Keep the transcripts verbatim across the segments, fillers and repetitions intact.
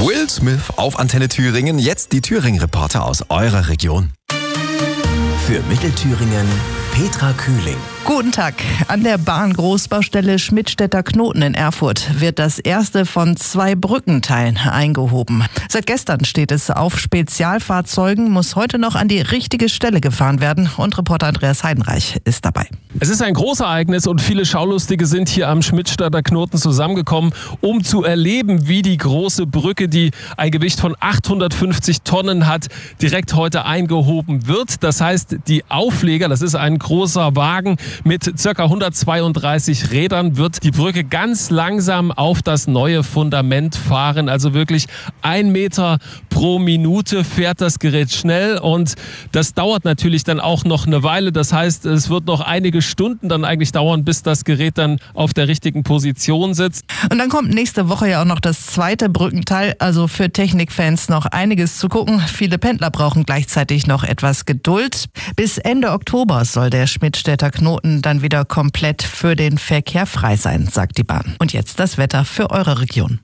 Will Smith auf Antenne Thüringen. Jetzt die Thüringen-Reporter aus eurer Region. Für Mittelthüringen Petra Kühling. Guten Tag. An der Bahngroßbaustelle Schmidtstädter Knoten in Erfurt wird das erste von zwei Brückenteilen eingehoben. Seit gestern steht es auf Spezialfahrzeugen, muss heute noch an die richtige Stelle gefahren werden. Und Reporter Andreas Heidenreich ist dabei. Es ist ein Großereignis und viele Schaulustige sind hier am Schmidtstädter Knoten zusammengekommen, um zu erleben, wie die große Brücke, die ein Gewicht von achthundertfünfzig Tonnen hat, direkt heute eingehoben wird. Das heißt, die Aufleger, das ist ein großer Wagen mit ca. hundertzweiunddreißig Rädern, wird die Brücke ganz langsam auf das neue Fundament fahren. Also wirklich ein Meter pro Minute fährt das Gerät schnell und das dauert natürlich dann auch noch eine Weile. Das heißt, es wird noch einige Stunden dann eigentlich dauern, bis das Gerät dann auf der richtigen Position sitzt. Und dann kommt nächste Woche ja auch noch das zweite Brückenteil, also für Technikfans noch einiges zu gucken. Viele Pendler brauchen gleichzeitig noch etwas Geduld. Bis Ende Oktober soll der Schmidtstädter Knoten dann wieder komplett für den Verkehr frei sein, sagt die Bahn. Und jetzt das Wetter für eure Region.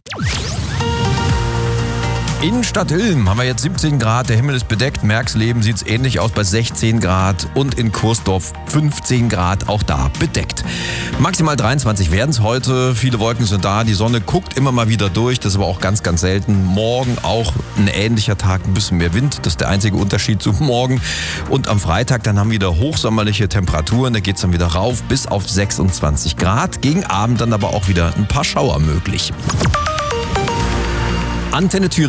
In Stadtilm haben wir jetzt siebzehn Grad, der Himmel ist bedeckt. Merksleben sieht es ähnlich aus bei sechzehn Grad und in Kursdorf fünfzehn Grad, auch da bedeckt. Maximal dreiundzwanzig werden es heute, viele Wolken sind da, die Sonne guckt immer mal wieder durch, das ist aber auch ganz, ganz selten. Morgen auch ein ähnlicher Tag, ein bisschen mehr Wind, das ist der einzige Unterschied zu morgen. Und am Freitag dann haben wir wieder hochsommerliche Temperaturen, da geht es dann wieder rauf bis auf sechsundzwanzig Grad. Gegen Abend dann aber auch wieder ein paar Schauer möglich. Antenne Thüringen.